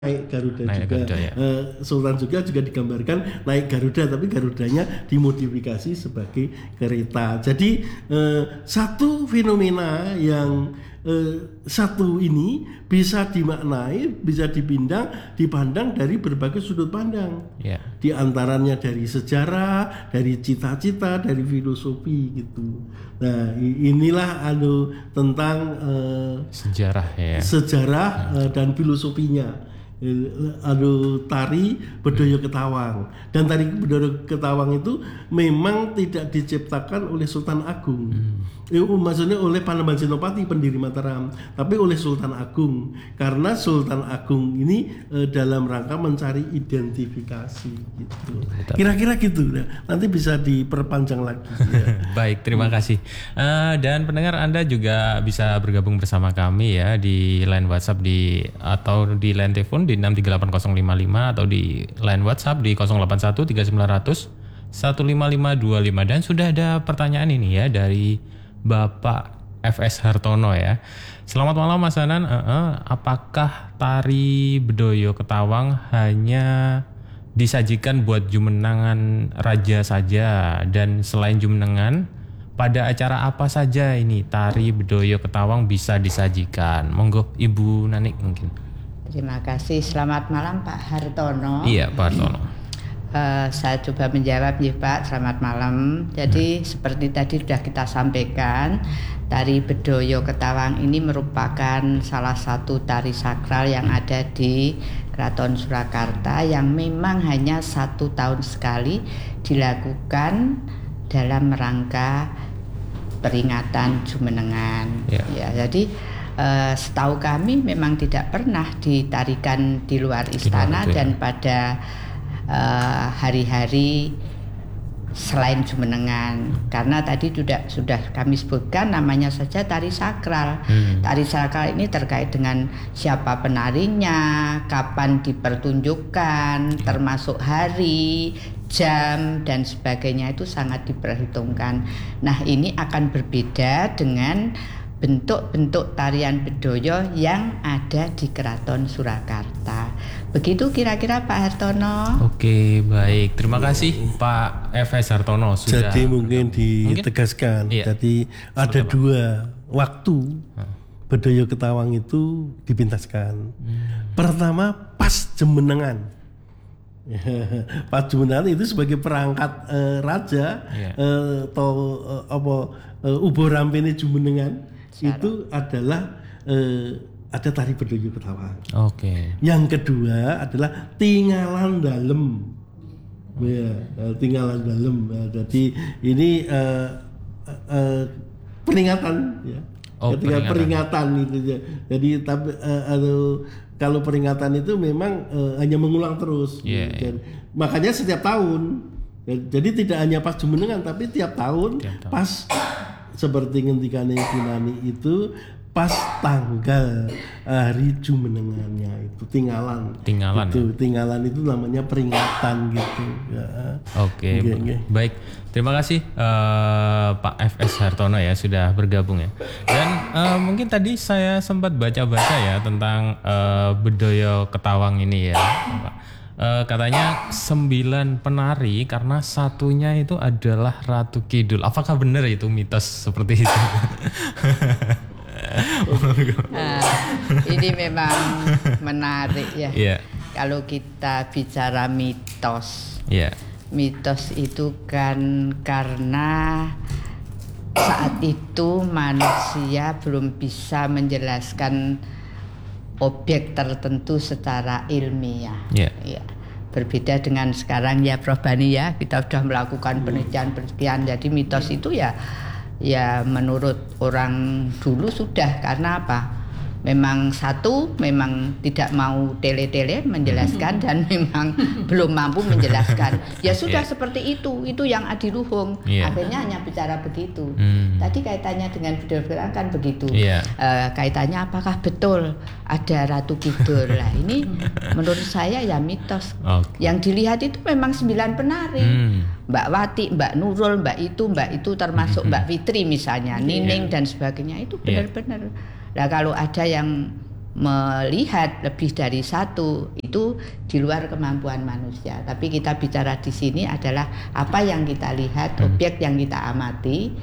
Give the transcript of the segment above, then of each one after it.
naik Garuda Naik juga. Garuda, ya. Sultan juga digambarkan naik Garuda, tapi Garudanya dimodifikasi sebagai kereta. Jadi satu fenomena yang satu ini bisa dimaknai, bisa dipandang dari berbagai sudut pandang. Yeah. Di antaranya dari sejarah, dari cita-cita, dari filosofi gitu. Nah, inilah tentang sejarah dan filosofinya. Tari Bedoyo Ketawang, dan tari Bedoyo Ketawang itu memang tidak diciptakan oleh Sultan Agung, maksudnya oleh Panembahan Senopati pendiri Mataram, tapi oleh Sultan Agung, karena Sultan Agung ini dalam rangka mencari identifikasi gitu. Kira-kira gitu, nanti bisa diperpanjang lagi. Ya. Baik, terima kasih. Dan pendengar, Anda juga bisa bergabung bersama kami ya di line WhatsApp atau di line telepon di 638055 atau di line WhatsApp di 081 3900 15525, dan sudah ada pertanyaan ini ya dari Bapak FS Hartono ya. Selamat malam Mas Hanan, apakah tari Bedoyo Ketawang hanya disajikan buat jumenengan raja saja, dan selain jumenengan pada acara apa saja ini tari Bedoyo Ketawang bisa disajikan? Monggo Ibu Nanik mungkin. Terima kasih. Selamat malam Pak Hartono. Iya Pak Hartono. Saya coba menjawab ya Pak. Selamat malam. Jadi seperti tadi sudah kita sampaikan, tari Bedoyo Ketawang ini merupakan salah satu tari sakral yang ada di Keraton Surakarta, yang memang hanya 1 tahun sekali dilakukan dalam rangka peringatan Jumenengan. Ya, jadi setahu kami memang tidak pernah ditarikan di luar istana dan pada hari-hari selain Jumenengan, karena tadi sudah kami sebutkan namanya saja tari sakral. Tari sakral ini terkait dengan siapa penarinya, kapan dipertunjukkan, termasuk hari, jam dan sebagainya, itu sangat diperhitungkan. Nah, ini akan berbeda dengan bentuk-bentuk tarian Bedoyo yang ada di Keraton Surakarta. Begitu kira-kira Pak Hartono. Oke, baik. Terima kasih Pak FS Hartono sudah. Jadi mungkin ditegaskan. Iya. Jadi ada 2 waktu Bedoyo Ketawang itu dipintaskan. Pertama pas Jumenengan. Pas Jumenengan itu sebagai perangkat raja Ubo Rampene Jumenengan. Itu adalah ada tari Bedoyo Ketawang. Oke. Yang kedua adalah tinggalan dalem. Ya, tinggalan dalem. Jadi ini peringatan ya. Ketika peringatan itu ya. Jadi kalau peringatan itu memang hanya mengulang terus. Dan makanya setiap tahun. Jadi tidak hanya pas Jumenengan, tapi tiap tahun. Pas seperti ngendikane Kinani itu pas tanggal hari Jumenengannya itu tinggalan itu namanya peringatan gitu ya. Oke. Baik, terima kasih Pak FS Hartono ya sudah bergabung ya. Dan mungkin tadi saya sempat baca-baca ya tentang Bedoyo Ketawang ini ya Pak. Katanya 9 penari karena satunya itu adalah Ratu Kidul. Apakah benar itu mitos seperti itu? Ini memang menarik ya. Kalau kita bicara mitos, mitos itu kan karena saat itu manusia belum bisa menjelaskan objek tertentu secara ilmiah. Ya. Berbeda dengan sekarang ya Prof Bani ya, kita sudah melakukan penelitian. Jadi mitos itu ya menurut orang dulu sudah, karena apa? Memang tidak mau tele-tele menjelaskan dan memang belum mampu menjelaskan. Ya sudah seperti itu yang adiluhung. Akhirnya hanya bicara begitu. Tadi kaitannya dengan Bedoyo kan begitu. Kaitannya apakah betul ada Ratu Kidul? Lah ini menurut saya ya mitos. Yang dilihat itu memang 9 penari. Mbak Wati, Mbak Nurul, Mbak itu termasuk Mbak Fitri misalnya, Nining dan sebagainya, itu benar-benar. Nah kalau ada yang melihat lebih dari satu itu di luar kemampuan manusia. Tapi kita bicara di sini adalah apa yang kita lihat, objek yang kita amati.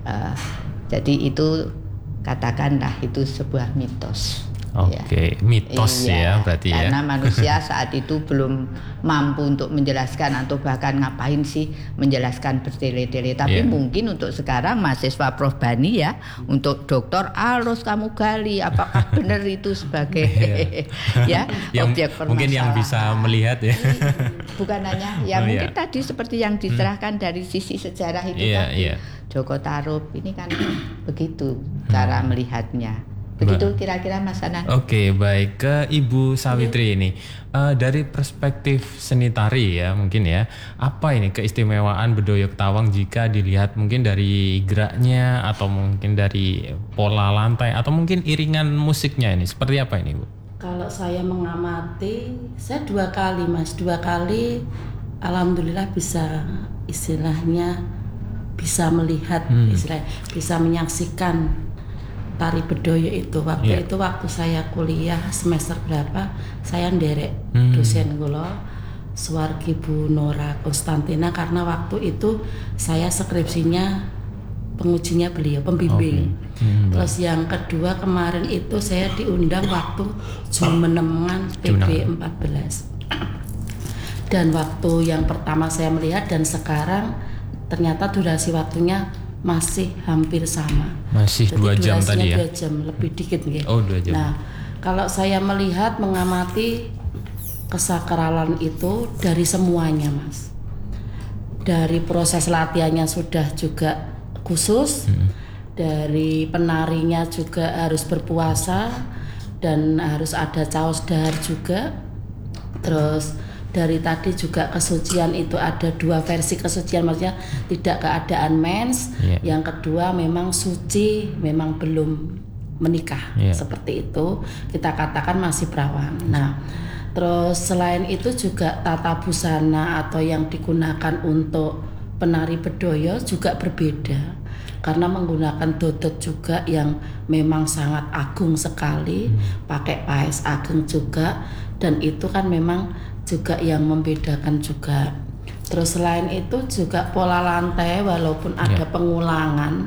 Jadi itu katakanlah itu sebuah mitos. Oke, mitos ya berarti ya. Karena manusia saat itu belum mampu untuk menjelaskan atau bahkan ngapain sih menjelaskan bertele-tele. Tapi mungkin untuk sekarang mahasiswa Prof Bani ya, untuk dokter harus kamu gali apakah benar itu sebagai ya objek permasalahan. Mungkin yang bisa melihat ya. Bukan hanya ya mungkin tadi seperti yang dicerahkan dari sisi sejarah itu tadi. Joko Tarub ini kan begitu cara melihatnya. Begitu kira-kira Mas Anan. Oke, baik, ke Ibu Sawitri ini. Dari perspektif seni tari ya mungkin ya, apa ini keistimewaan Bedoyo Ketawang jika dilihat mungkin dari geraknya atau mungkin dari pola lantai atau mungkin iringan musiknya ini seperti apa ini Bu? Kalau saya mengamati, saya 2 kali Mas, 2 kali alhamdulillah bisa istilahnya bisa melihat, istilahnya bisa menyaksikan tari Bedoyo itu. Waktu itu waktu saya kuliah semester berapa, saya nderek dosen kula Suwargi Bu Nora Konstantina, karena waktu itu saya skripsinya pengujinya beliau, pembimbing. Terus yang kedua kemarin itu saya diundang waktu Jumenengan PB 14. Dan waktu yang pertama saya melihat dan sekarang ternyata durasi waktunya masih hampir sama. Masih 2 jam tadi ya? 2 jam, lebih dikit ya. Oh 2 jam. Nah, kalau saya melihat, mengamati kesakralan itu dari semuanya Mas. Dari proses latihannya sudah juga khusus, dari penarinya juga harus berpuasa dan harus ada caos dahar juga. Terus dari tadi juga kesucian itu ada 2 versi kesucian, maksudnya tidak keadaan mens. Yang kedua memang suci, memang belum menikah. Seperti itu kita katakan masih perawan. Nah, terus selain itu juga tata busana atau yang digunakan untuk penari Bedoyo juga berbeda, karena menggunakan dodot juga yang memang sangat agung sekali, pakai paes ageng juga, dan itu kan memang juga yang membedakan juga. Terus selain itu juga pola lantai walaupun ada pengulangan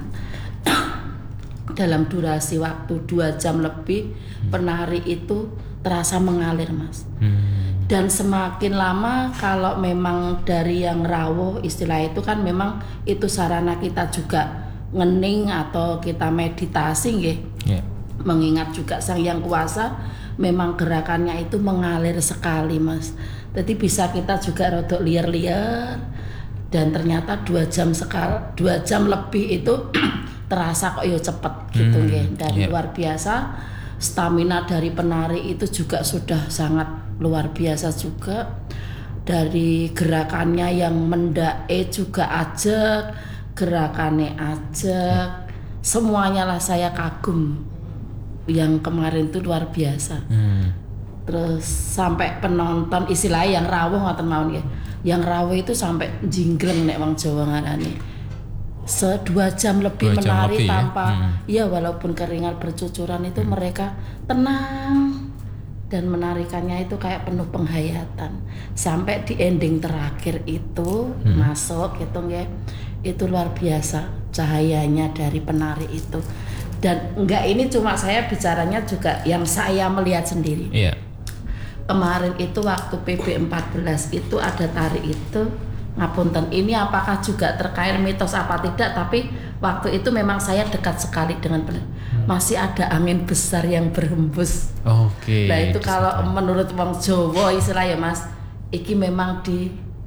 dalam durasi waktu 2 jam lebih, penari itu terasa mengalir Mas. Dan semakin lama kalau memang dari yang rawuh istilah itu kan memang itu sarana kita juga ngening atau kita meditasi nggih. Mengingat juga Sang Yang Kuasa, memang gerakannya itu mengalir sekali Mas. Jadi bisa kita juga rodok liar-liar, dan ternyata 2 jam lebih itu terasa kok ya cepet gitu nggih. Dan luar biasa stamina dari penari itu juga sudah sangat luar biasa juga. Dari gerakannya yang mendae juga ajek, gerakannya ajek, semuanya lah saya kagum. Yang kemarin itu luar biasa. Terus sampai penonton istilahnya yang rawuh ngoten mawon nggih. Yang rawuh itu sampai jinggreng nek wong Jawa ngarani. 2 jam lebih menari tanpa ya walaupun keringat bercucuran itu mereka tenang dan menarikannya itu kayak penuh penghayatan. Sampai di ending terakhir itu masuk gitu nggih. Itu luar biasa cahayanya dari penari itu. Dan enggak, ini cuma saya bicaranya juga yang saya melihat sendiri. Kemarin itu waktu PB 14 itu ada tari itu, ngapunten, ini apakah juga terkait mitos apa tidak, tapi waktu itu memang saya dekat sekali dengan masih ada angin besar yang berhembus. Nah itu kalau menurut wong Jawa istilah ya Mas, iki memang di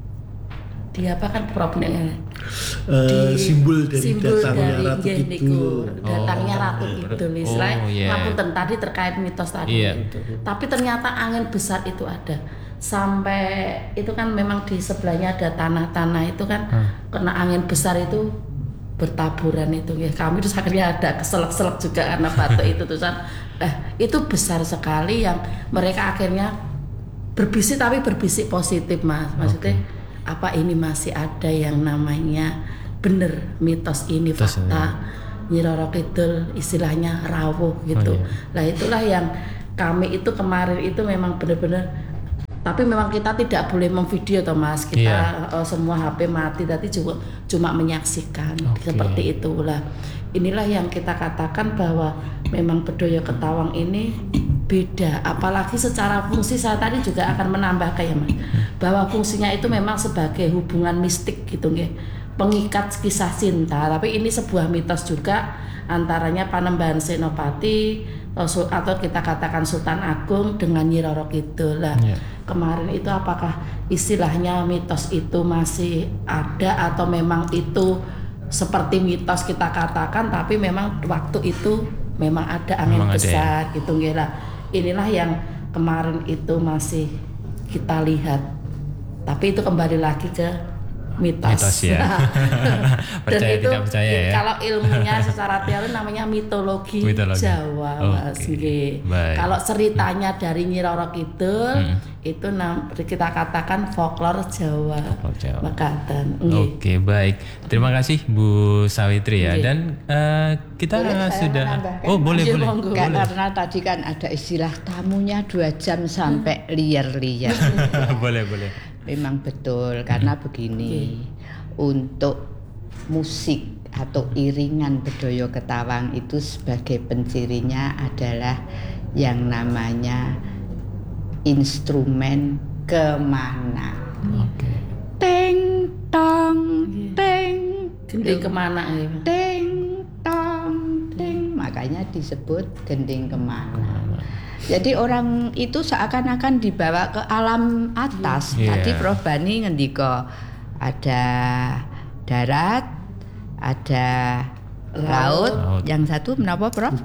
apa kan problemnya simbol dari datangnya Ratu Kidul. Datangnya Ratu Kidul istilahnya. Ngapunten tadi terkait mitos tadi. Tapi ternyata angin besar itu ada. Sampai itu kan memang di sebelahnya ada tanah-tanah itu kan kena angin besar itu bertaburan itu ya. Kami terus akhirnya ada keselak-selak juga karena batu itu terus itu besar sekali yang mereka akhirnya berbisik, tapi berbisik positif Mas. Maksudnya apa ini masih ada yang namanya bener mitos ini fakta Nyi Roro Kidul istilahnya rawuh gitu. Nah itulah yang kami itu kemarin itu memang benar-benar, tapi memang kita tidak boleh memvideo toh Mas, kita semua HP mati, tapi cuma menyaksikan seperti itulah. Inilah yang kita katakan bahwa memang Bedoyo Ketawang ini beda, apalagi secara fungsi. Saya tadi juga akan menambahkan ya Mas, bahwa fungsinya itu memang sebagai hubungan mistik gitu nggih, pengikat kisah cinta. Tapi ini sebuah mitos juga antaranya Panembahan Senopati atau kita katakan Sultan Agung dengan Nyi Roro Kidul lah. Kemarin itu apakah istilahnya mitos itu masih ada atau memang itu seperti mitos kita katakan, tapi memang waktu itu memang ada angin besar gitu nggih lah. Inilah yang kemarin itu masih kita lihat, tapi itu kembali lagi ke mitos ya. Percaya dan itu, tidak percaya ya. Kalau ilmunya secara teori namanya mitologi Jawa Mas. Kalau ceritanya dari Nyi Roro Kidul itu kita katakan folklore Jawa. Makaten. Oke, baik. Terima kasih Bu Sawitri ya. Dan kita sudah boleh. Karena tadi kan ada istilah tamunya 2 jam sampai liar-liar. boleh. Memang betul, karena begini, untuk musik atau iringan Bedoyo Ketawang itu sebagai pencirinya adalah yang namanya instrumen kemana. Teng tong teng, gending kemana ya? Teng tong teng, makanya disebut gending kemana. Jadi orang itu seakan-akan dibawa ke alam atas. Tadi Prof Bani ngendika ada darat, ada laut. Yang satu menapa Prof?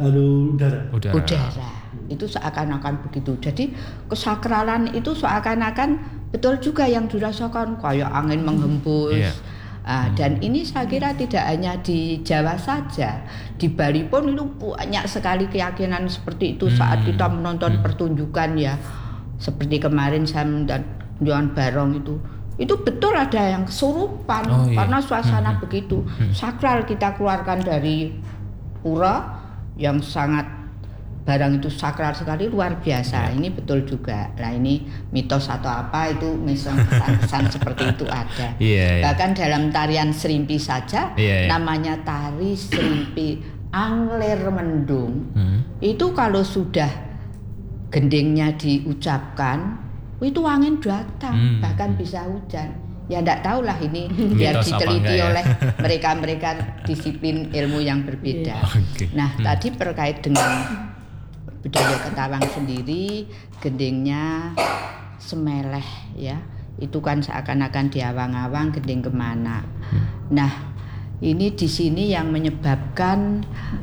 Udara. Itu seakan-akan begitu. Jadi kesakralan itu seakan-akan betul juga yang dirasakan kayak angin menghembus. Dan ini saya kira tidak hanya di Jawa saja, di Bali pun itu banyak sekali keyakinan seperti itu saat kita menonton pertunjukan ya, seperti kemarin saya dan Johan Barong itu betul ada yang kesurupan karena suasana begitu sakral kita keluarkan dari pura yang sangat barang itu sakral sekali, luar biasa. Ini betul juga. Nah ini mitos atau apa itu misalnya kesan seperti itu ada. Bahkan dalam tarian Serimpi saja namanya tari Serimpi Anglir Mendung. Itu kalau sudah gendingnya diucapkan itu angin datang, bahkan bisa hujan. Ya enggak tahulah ini biar diteliti oleh mereka-mereka disiplin ilmu yang berbeda. Nah, tadi terkait dengan Bedoyo Ketawang sendiri, gendingnya semeleh ya. Itu kan seakan-akan diawang-awang gending kemana. Nah, ini di sini yang menyebabkan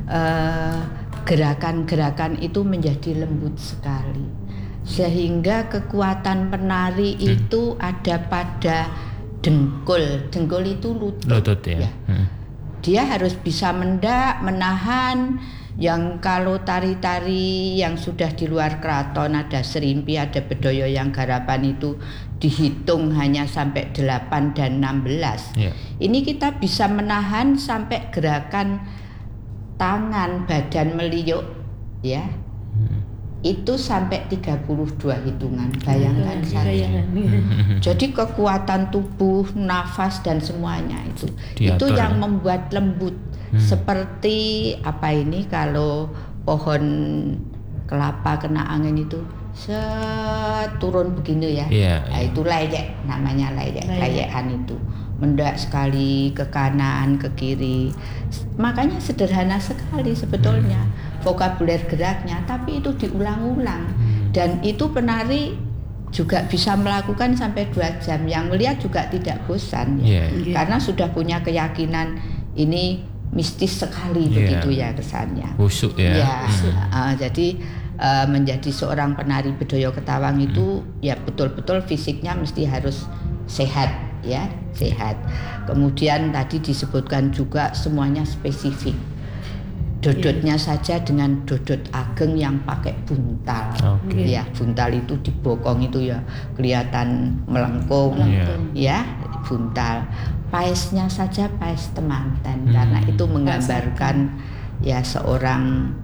gerakan-gerakan itu menjadi lembut sekali. Sehingga kekuatan penari itu ada pada dengkul. Dengkul itu lutut ya. Dia harus bisa mendak, menahan. Yang kalau tari-tari yang sudah di luar keraton, ada Serimpi, ada Bedoyo yang garapan itu dihitung hanya sampai 8 dan 16. Ini kita bisa menahan sampai gerakan tangan, badan meliuk ya. Itu sampai 32 hitungan. Bayangkan saja. Jadi kekuatan tubuh, nafas dan semuanya itu yang membuat lembut. Seperti apa ini kalau pohon kelapa kena angin itu turun begini ya. Nah, itu layek, namanya layekan itu. Mendak sekali ke kanan, ke kiri. Makanya sederhana sekali sebetulnya vokabuler geraknya, tapi itu diulang-ulang. Dan itu penari juga bisa melakukan sampai 2 jam. Yang melihat juga tidak bosan ya. Karena sudah punya keyakinan ini mistis sekali begitu ya kesannya. Khusyuk ya. Jadi menjadi seorang penari Bedoyo Ketawang itu ya betul-betul fisiknya mesti harus sehat ya, sehat. Kemudian tadi disebutkan juga semuanya spesifik. Dodotnya saja dengan dodot ageng yang pakai buntal. Ya, buntal itu dibokong itu ya kelihatan melengkung ya, buntal. Paesnya saja paes temanten karena itu menggambarkan ya seorang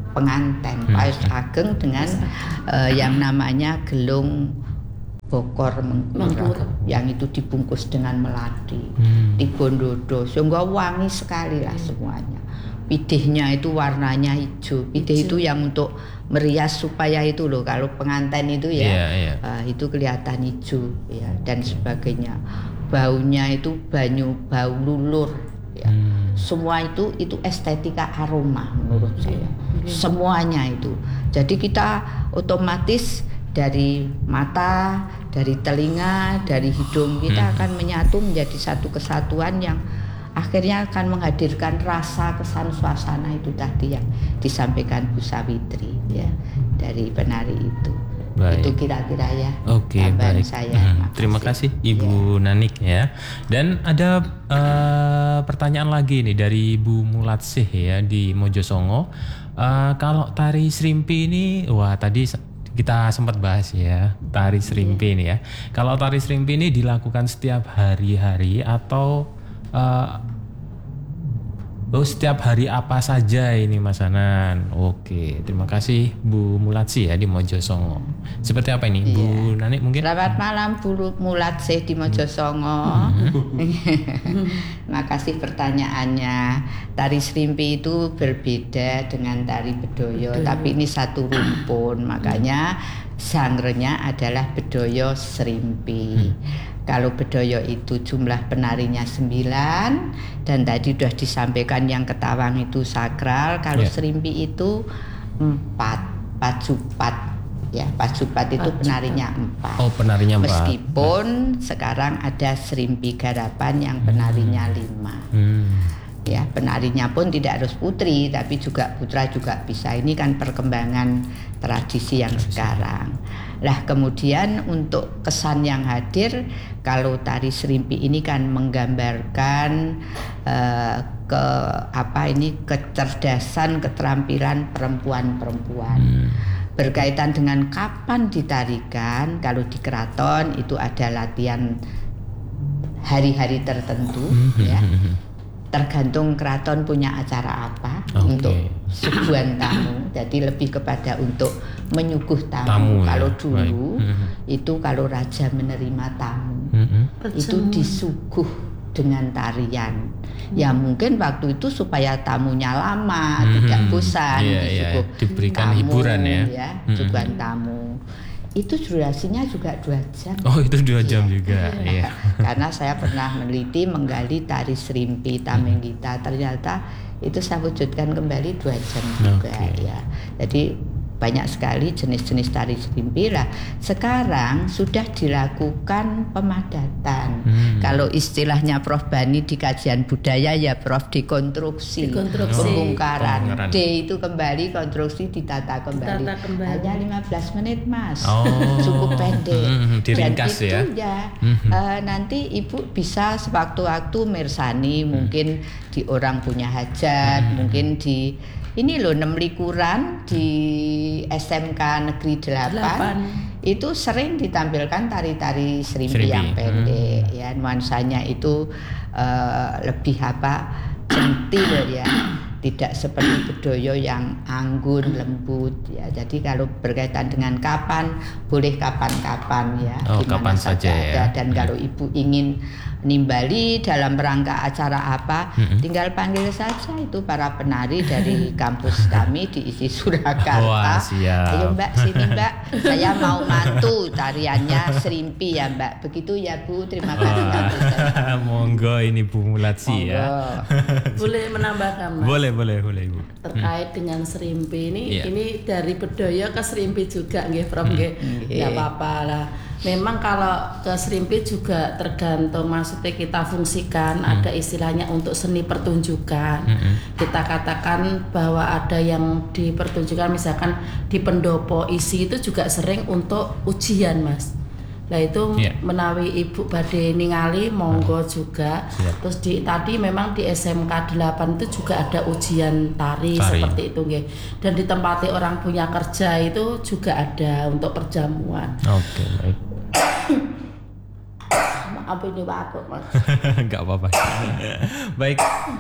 penganten, paes ageng dengan yang namanya gelung bokor mengkurang yang itu dibungkus dengan melati, digondodo, sehingga wangi sekali lah semuanya. Pidihnya itu warnanya hijau. Pidih itu yang untuk merias supaya itu loh, kalau pengantin itu ya itu kelihatan hijau ya dan sebagainya. Baunya itu bau lulur ya. Semua itu estetika aroma menurut saya. Semuanya itu. Jadi kita otomatis dari mata, dari telinga, dari hidung kita akan menyatu menjadi satu kesatuan yang akhirnya akan menghadirkan rasa kesan suasana itu tadi yang disampaikan Bu Sawitri ya dari penari itu. Baik. Itu kira-kira ya. Oke, baik. Saya. Terima kasih Ibu Nanik ya. Dan ada pertanyaan lagi nih dari Bu Mulatsih ya di Mojosongo. Kalau tari Srimpi ini, wah tadi kita sempat bahas ya tari Srimpi ini ya. Kalau tari Srimpi ini dilakukan setiap hari-hari atau setiap hari apa saja ini Mas Hanan? Oke, terima kasih Bu Mulatsi ya di Mojosongo. Seperti apa ini Bu Nanik mungkin? Selamat malam Bu Mulatsi di Mojosongo. Makasih pertanyaannya. Tari Srimpi itu berbeda dengan tari Bedoyo, tapi ini satu rumpun, makanya genre-nya adalah Bedoyo Srimpi. Kalau Bedoyo itu jumlah penarinya 9 dan tadi sudah disampaikan yang Ketawang itu sakral. Kalau Srimpi itu 4 pacupat ya, pacupat itu penarinya 4. Oh, penarinya 4. Meskipun sekarang ada Srimpi Garapan yang penarinya 5. Ya, penarinya pun tidak harus putri, tapi juga putra juga bisa. Ini kan perkembangan tradisi yang sekarang. Lah kemudian untuk kesan yang hadir, kalau tari Srimpi ini kan menggambarkan kecerdasan, keterampilan perempuan-perempuan. Berkaitan dengan kapan ditarikan, kalau di keraton itu ada latihan hari-hari tertentu ya. Tergantung keraton punya acara apa untuk suguhan tamu. Jadi lebih kepada untuk menyuguh tamu. Kalau dulu itu kalau raja menerima tamu itu disuguh dengan tarian. Ya mungkin waktu itu supaya tamunya lama, tidak bosan, diberikan tamu, hiburan ya. Suguhan tamu. Itu durasinya juga 2 jam. Oh, itu 2 jam juga. Iya. Karena saya pernah meneliti menggali tari Srimpi Tamenggita, ternyata itu saya wujudkan kembali 2 jam juga ya. Jadi banyak sekali jenis-jenis tari Srimpi lah. Sekarang sudah dilakukan pemadatan. Kalau istilahnya Prof Bani di kajian budaya ya Prof dikonstruksi. Pembongkaran. D itu kembali, konstruksi ditata kembali. Hanya 15 menit Mas. Cukup pendek. Diringkas dan itu ya. Nanti Ibu bisa sewaktu-waktu mersani, mungkin di orang punya hajat, mungkin di ini loh 6 likuran di SMK Negeri 8 itu sering ditampilkan tari-tari Srimpi yang pendek ya, nuansanya itu lebih centil ya, tidak seperti Bedoyo yang anggun lembut ya. Jadi kalau berkaitan dengan kapan, boleh kapan-kapan ya, kapan saja ya. Dan kalau Ibu ingin nimbali dalam rangka acara apa, tinggal panggil saja itu para penari dari kampus kami diisi Surakarta. Wah, siap. Ayo Mbak, sini Mbak, saya mau mantu tariannya Srimpi ya Mbak. Begitu ya Bu, terima kasih. Monggo ini Bu Mulatsi ya. Boleh menambahkan Mas? Boleh Ibu. Terkait dengan Srimpi ini dari Bedoyo ke Srimpi juga nggih Prof nggih. Enggak apa-apa lah. Memang kalau ke Srimpi juga tergantung maksudnya kita fungsikan, ada istilahnya untuk seni pertunjukan. Kita katakan bahwa ada yang dipertunjukkan misalkan di pendopo isi itu juga sering untuk ujian Mas. Nah itu menawi Ibu badhe ningali monggo juga. Terus tadi memang di SMK 8 itu juga ada ujian tari. Seperti itu nggih. Dan di tempatnya orang punya kerja itu juga ada untuk perjamuan. Oke, baik. Maaf ini batuk Mas. Nggak apa-apa. Baik.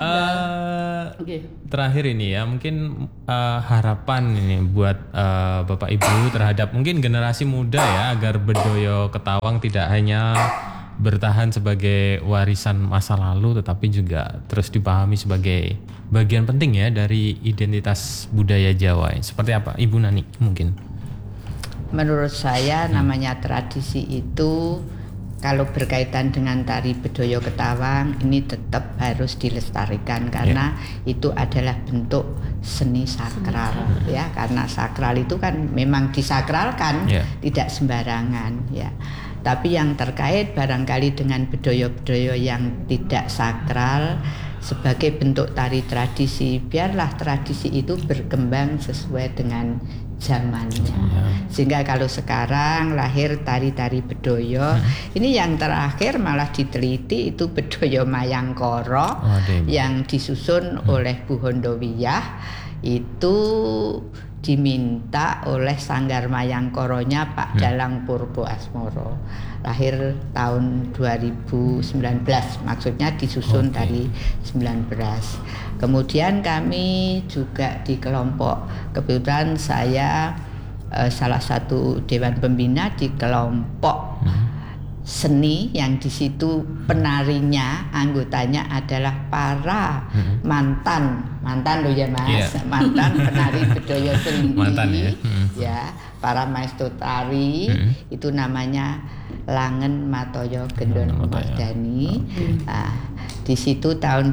Terakhir ini ya, mungkin harapan ini buat Bapak Ibu terhadap mungkin generasi muda ya, agar Bedoyo Ketawang tidak hanya bertahan sebagai warisan masa lalu, tetapi juga terus dipahami sebagai bagian penting ya dari identitas budaya Jawa. Seperti apa Ibu Nani mungkin? Menurut saya namanya tradisi itu kalau berkaitan dengan tari Bedoyo Ketawang ini tetap harus dilestarikan karena itu adalah bentuk seni sakral ya, karena sakral itu kan memang disakralkan, tidak sembarangan ya. Tapi yang terkait barangkali dengan bedoyo-bedoyo yang tidak sakral sebagai bentuk tari tradisi, biarlah tradisi itu berkembang sesuai dengan zamannya. Sehingga kalau sekarang lahir tari-tari bedoyo, ini yang terakhir malah diteliti itu Bedoyo Mayangkara yang disusun oleh Bu Hondowiyah, itu diminta oleh Sanggar Mayangkoronya Pak Dalang Purbo Asmoro, lahir tahun 2019, maksudnya disusun dari 19. Kemudian kami juga di kelompok, kebetulan saya salah satu dewan pembina di kelompok seni yang di situ penarinya, anggotanya adalah para mantan loh ya Mas, mantan penari Bedoyo Selingi, ya, para maestro tari, itu namanya Langen Matoyo Gendon Mardani. Nah, di situ tahun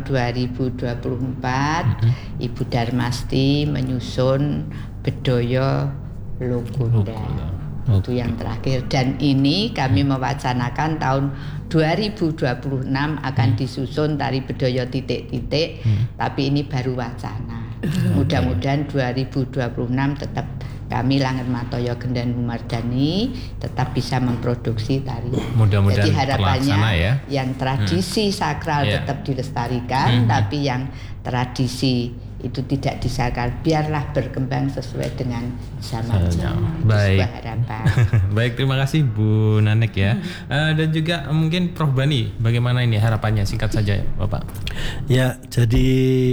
2024 Ibu Darmasti menyusun Bedoyo Logunda. Itu yang terakhir, dan ini kami mewacanakan tahun 2026 akan disusun tari Bedoyo titik-titik, tapi ini baru wacana. Mudah-mudahan 2026 tetap kami Langen Matoyo Gendon Mardani tetap bisa memproduksi tari. Mudah-mudahan. Jadi harapannya ya, yang tradisi sakral tetap dilestarikan, tapi yang tradisi itu tidak disakral, biarlah berkembang sesuai dengan zamannya. Baik. Harapan. Baik, terima kasih Bu Nanek ya. Dan juga mungkin Prof Bani, bagaimana ini harapannya, singkat saja Bapak? Ya, jadi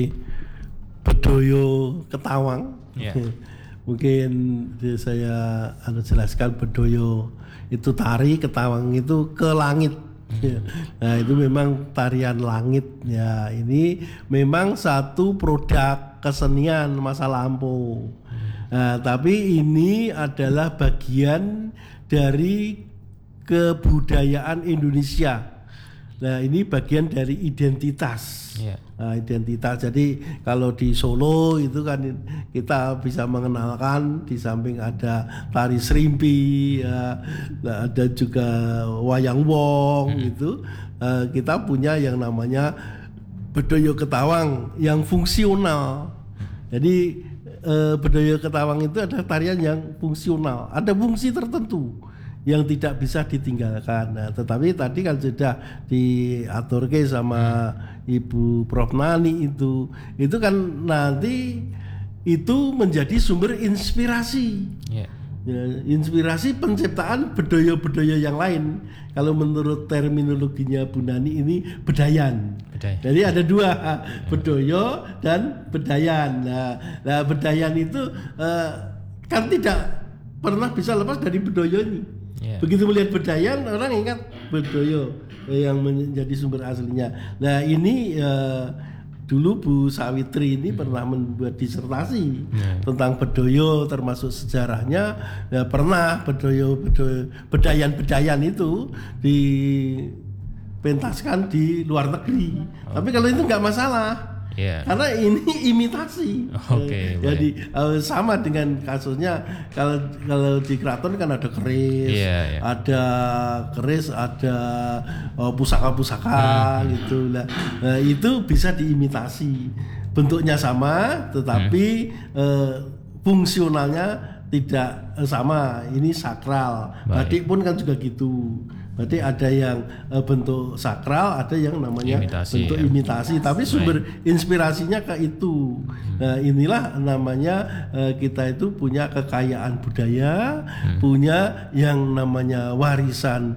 Bedoyo Ketawang. Mungkin saya jelaskan, Bedoyo itu tari, Ketawang itu ke langit. Nah, itu memang tarian langit ya. Ini memang satu produk kesenian masa lampau. Nah, tapi ini adalah bagian dari kebudayaan Indonesia. Nah, ini bagian dari identitas. Nah, identitas. Jadi kalau di Solo itu kan kita bisa mengenalkan, di samping ada tari serimpi, ya, ada juga wayang wong gitu. Kita punya yang namanya Bedoyo Ketawang yang fungsional. Jadi Bedoyo Ketawang itu adalah tarian yang fungsional. Ada fungsi tertentu yang tidak bisa ditinggalkan. Nah, tetapi tadi kan sudah diaturke sama Ibu Prof Nani itu kan nanti itu menjadi sumber inspirasi. Ya, inspirasi penciptaan bedoyo-bedoyo yang lain. Kalau menurut terminologinya Bu Nani ini bedayan. Jadi ada dua, bedoyo dan bedayan. Nah bedayan itu kan tidak pernah bisa lepas dari bedoyo ini. Begitu melihat bedayan, orang ingat bedoyo yang menjadi sumber aslinya. Nah ini dulu Bu Sawitri ini pernah membuat disertasi tentang bedoyo, termasuk sejarahnya. Ya, pernah bedayan itu dipentaskan di luar negeri. Tapi kalau itu nggak masalah. Karena ini imitasi. Jadi sama dengan kasusnya kalau di keraton kan ada keris, ada keris, ada pusaka-pusaka gitu. Nah, itu bisa diimitasi. Bentuknya sama, tetapi fungsionalnya tidak sama, ini sakral. Batik pun kan juga gitu. Berarti ada yang bentuk sakral, ada yang namanya bentuk imitasi. Tapi sumber inspirasinya ke itu. Nah, inilah namanya kita itu punya kekayaan budaya, punya yang namanya warisan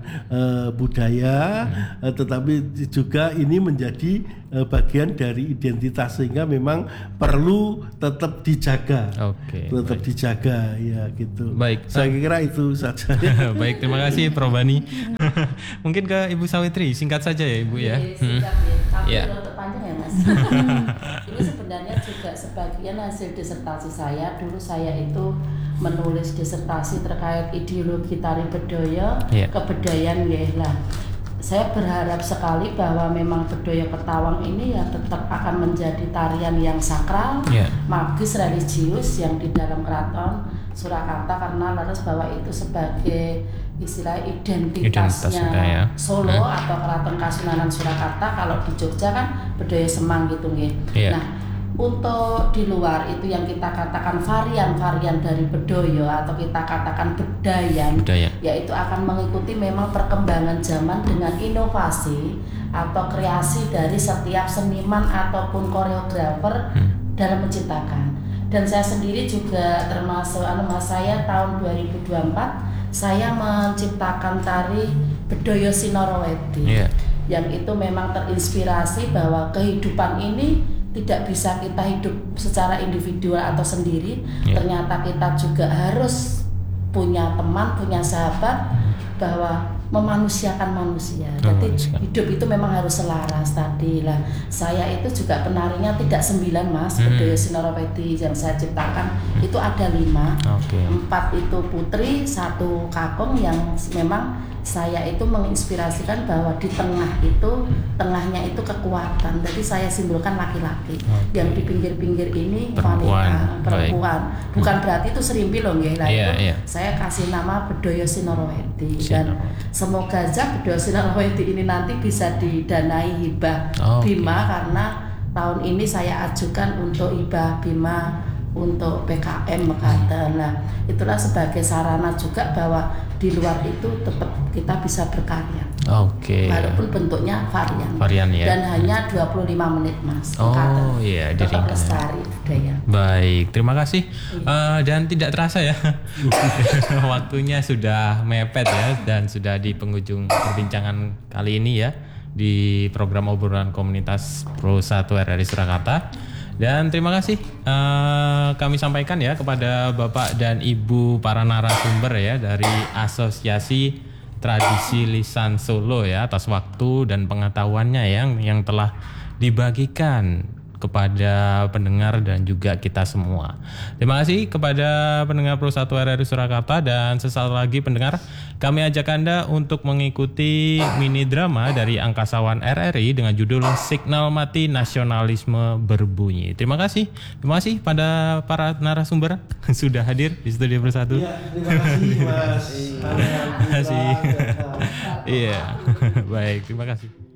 budaya, tetapi juga ini menjadi bagian dari identitas, sehingga memang perlu tetap dijaga. Tetap dijaga ya gitu. Baik. Saya kira itu saja. Baik, terima kasih Prof Bani. Mungkin ke Ibu Sawitri, singkat saja ya Ibu ya. Singkat ya, tapi untuk panjang ya Mas. Ini sebenarnya juga sebagian hasil disertasi saya. Dulu saya itu menulis disertasi terkait ideologi tari bedoyo, kebudayaan ya lah. Saya berharap sekali bahwa memang bedoyo Ketawang ini ya tetap akan menjadi tarian yang sakral, magis, religius yang di dalam keraton Surakarta, karena laras bahwa itu sebagai istilah identitasnya Solo atau Keraton Kasunanan Surakarta. Kalau di Jogja kan bedoyo Semang gitu nggih. Nah, untuk di luar itu yang kita katakan varian-varian dari bedoyo atau kita katakan bedayan, yaitu akan mengikuti memang perkembangan zaman dengan inovasi atau kreasi dari setiap seniman ataupun koreografer dalam menciptakan. Dan saya sendiri juga termasuk saya tahun 2024 saya menciptakan tari bedoyo Sinorowedi yang itu memang terinspirasi bahwa kehidupan ini tidak bisa kita hidup secara individual atau sendiri. Ternyata kita juga harus punya teman, punya sahabat, bahwa memanusiakan manusia. Jadi hidup itu memang harus selaras tadi lah. Saya itu juga penarinya tidak 9 Mas, bedoyo Sinorowedi yang saya ciptakan itu ada 5. 4 itu putri, 1 kakung yang memang saya itu menginspirasikan bahwa di tengah itu, tengahnya itu kekuatan. Jadi saya simbolkan laki-laki. Yang di pinggir-pinggir ini wanita, perempuan. Bukan berarti itu serimpi loh nggih. Saya kasih nama bedoyo Sinorowedi. Dan semoga aja bedoyo Sinorowedi ini nanti bisa didanai hibah Bima, karena tahun ini saya ajukan untuk hibah Bima untuk PKM Mekaten. Nah, itulah sebagai sarana juga bahwa di luar itu tetap kita bisa berkarya. Walaupun bentuknya varian ya. Dan hanya 25 menit Mas. Tetap lestari budaya. Baik, terima kasih. Dan tidak terasa ya, waktunya sudah mepet ya, dan sudah di penghujung perbincangan kali ini ya di program obrolan komunitas Pro 1 RRI Surakarta. Dan terima kasih kami sampaikan ya kepada Bapak dan Ibu para narasumber ya dari Asosiasi Tradisi Lisan Solo ya atas waktu dan pengetahuannya yang telah dibagikan kepada pendengar dan juga kita semua. Terima kasih kepada pendengar Pro 1 RRI Surakarta, dan sesaat lagi pendengar kami ajak Anda untuk mengikuti mini drama dari Angkasawan RRI dengan judul Signal Mati Nasionalisme Berbunyi. Terima kasih pada para narasumber sudah hadir di studio Pro 1. Terima kasih Mas. Terima kasih. Iya. Baik, terima kasih.